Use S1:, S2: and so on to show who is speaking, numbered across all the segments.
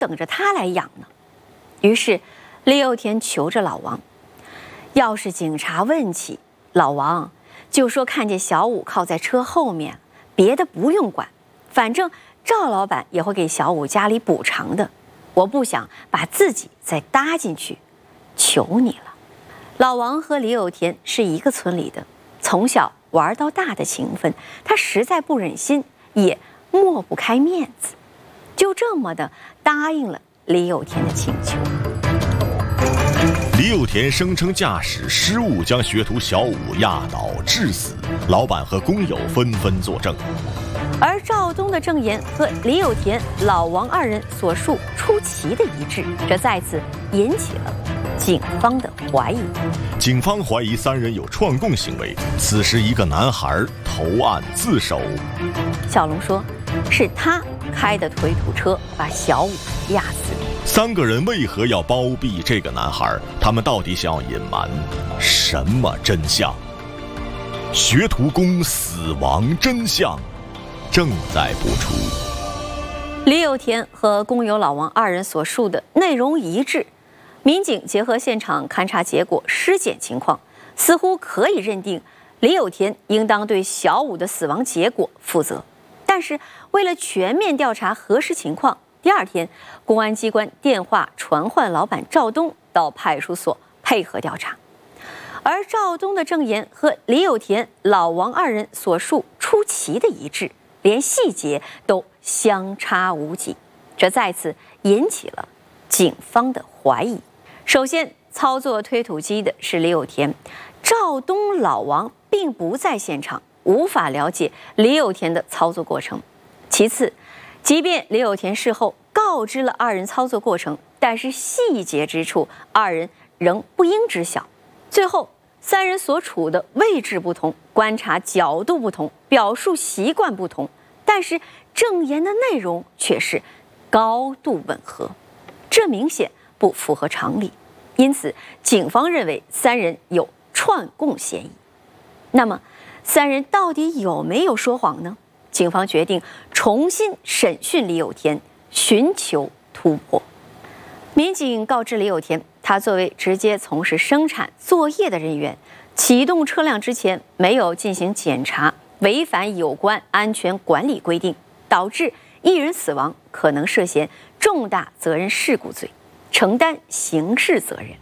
S1: 等着他来养呢。于是李有田求着老王，要是警察问起，老王就说看见小武靠在车后面，别的不用管，反正赵老板也会给小武家里补偿的，我不想把自己再搭进去，求你了。老王和李有田是一个村里的，从小玩到大的情分，他实在不忍心，也抹不开面子，就这么的答应了李有田的请求。
S2: 李有田声称驾驶失误将学徒小武压倒致死，老板和工友纷纷作证。
S1: 而赵东的证言和李有田、老王二人所述出奇的一致，这再次引起了警方的怀疑。
S2: 警方怀疑三人有串供行为，此时一个男孩投案自首。
S1: 小龙说，是他开的推土车把小武压死的。
S2: 三个人为何要包庇这个男孩？他们到底想要隐瞒什么真相？学徒工死亡真相正在播出。
S1: 李有田和工友老王二人所述的内容一致，民警结合现场勘查结果、尸检情况，似乎可以认定李有田应当对小武的死亡结果负责。但是为了全面调查核实情况，第二天公安机关电话传唤老板赵东到派出所配合调查。而赵东的证言和李有田、老王二人所述出奇的一致，连细节都相差无几，这再次引起了警方的怀疑。首先，操作推土机的是李有田，赵东、老王并不在现场，无法了解李有田的操作过程。其次，即便李有田事后告知了二人操作过程，但是细节之处二人仍不应知晓。最后，三人所处的位置不同，观察角度不同，表述习惯不同，但是证言的内容却是高度吻合，这明显不符合常理。因此，警方认为三人有串供嫌疑。那么，三人到底有没有说谎呢？警方决定重新审讯李有田，寻求突破。民警告知李有田，他作为直接从事生产作业的人员，启动车辆之前没有进行检查，违反有关安全管理规定，导致一人死亡，可能涉嫌重大责任事故罪，承担刑事责任。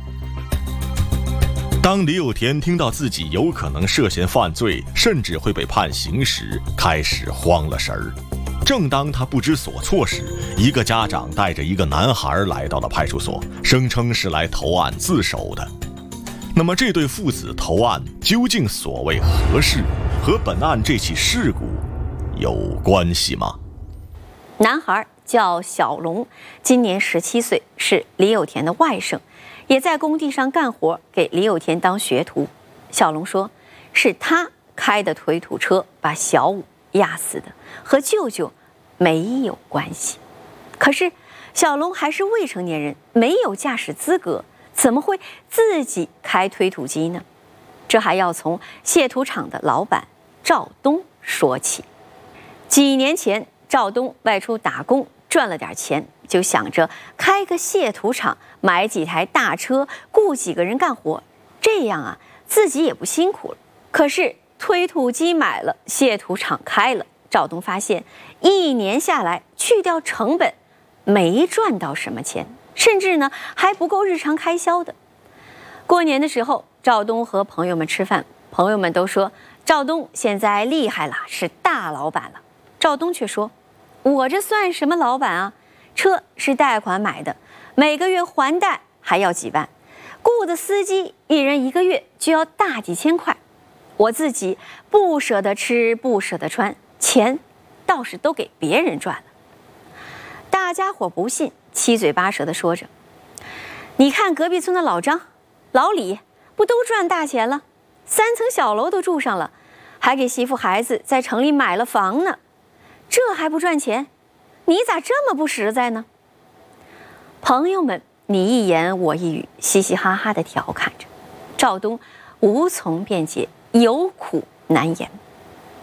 S2: 当李有田听到自己有可能涉嫌犯罪，甚至会被判刑时，开始慌了神儿。正当他不知所措时，一个家长带着一个男孩来到了派出所，声称是来投案自首的。那么这对父子投案究竟所谓何事？和本案这起事故有关系吗？
S1: 男孩叫小龙，今年17岁，是李有田的外甥，也在工地上干活，给李有田当学徒。小龙说，是他开的推土车把小武压死的，和舅舅没有关系。可是小龙还是未成年人，没有驾驶资格，怎么会自己开推土机呢？这还要从卸土厂的老板赵东说起。几年前，赵东外出打工赚了点钱，就想着开个卸土厂，买几台大车，雇几个人干活，这样啊，自己也不辛苦了。可是推土机买了，卸土厂开了，赵东发现1年下来，去掉成本，没赚到什么钱，甚至呢还不够日常开销的。过年的时候，赵东和朋友们吃饭，朋友们都说赵东现在厉害了，是大老板了。赵东却说，我这算什么老板啊？车是贷款买的，每个月还贷还要几万，雇的司机一人1个月就要大几千块，我自己不舍得吃，不舍得穿，钱倒是都给别人赚了。大家伙不信，七嘴八舌地说着，你看隔壁村的老张、老李不都赚大钱了，3层小楼都住上了，还给媳妇孩子在城里买了房呢，这还不赚钱？你咋这么不实在呢？朋友们你一言我一语，嘻嘻哈哈地调侃着，赵东无从辩解，有苦难言。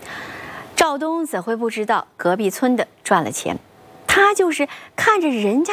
S1: 赵东怎会不知道隔壁村的赚了钱？他就是看着人家